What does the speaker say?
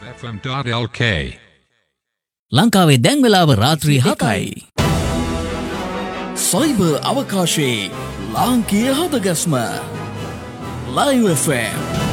FM.lk ලංකාවේ දැන් වෙලාව රාත්‍රී 7යි. සයිබර් අවකාශයේ ලාංකීය හදගස්ම Live FM